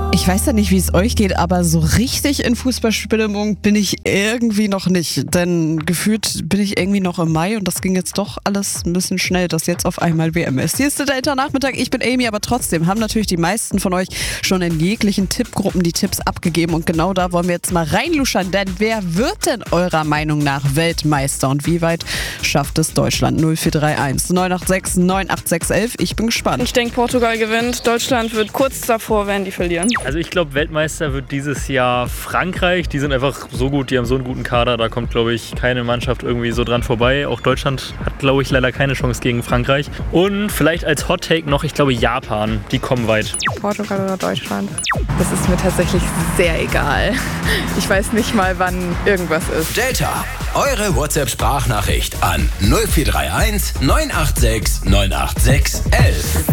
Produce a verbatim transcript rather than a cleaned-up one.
Ich weiß ja nicht, wie es euch geht, aber so richtig in Fußballstimmung bin ich irgendwie noch nicht. Denn gefühlt bin ich irgendwie noch im Mai und das ging jetzt doch alles ein bisschen schnell, dass jetzt auf einmal W M ist. Hier ist der Delta-Nachmittag, ich bin Amy, aber trotzdem haben natürlich die meisten von euch schon in jeglichen Tippgruppen die Tipps abgegeben. Und genau da wollen wir jetzt mal reinluschern, denn wer wird denn eurer Meinung nach Weltmeister und wie weit schafft es Deutschland? null vier drei eins neun acht sechs neun acht sechs elf. Ich bin gespannt. Ich denke, Portugal gewinnt. Deutschland wird kurz davor, werden die verlieren. Also ich glaube, Weltmeister wird dieses Jahr Frankreich. Die sind einfach so gut, die haben so einen guten Kader. Da kommt, glaube ich, keine Mannschaft irgendwie so dran vorbei. Auch Deutschland hat, glaube ich, leider keine Chance gegen Frankreich. Und vielleicht als Hot Take noch, ich glaube, Japan. Die kommen weit. Portugal oder Deutschland? Das ist mir tatsächlich sehr egal. Ich weiß nicht mal, wann irgendwas ist. Delta, eure WhatsApp-Sprachnachricht an null vier drei eins neun acht sechs neun acht sechs elf.